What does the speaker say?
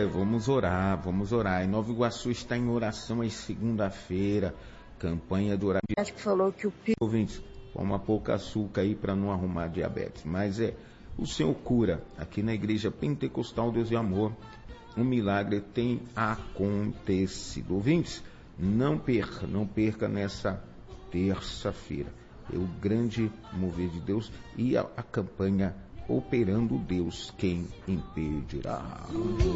vamos orar. Em Nova Iguaçu está em oração às segunda-feira, campanha do oração. Acho que falou que o Ouvintes, toma pouco açúcar aí para não arrumar diabetes, mas o Senhor cura. Aqui na Igreja Pentecostal Deus e Amor, um milagre tem acontecido. Ouvintes, não perca nessa terça-feira. É o grande mover de Deus e a campanha Operando Deus, quem impedirá?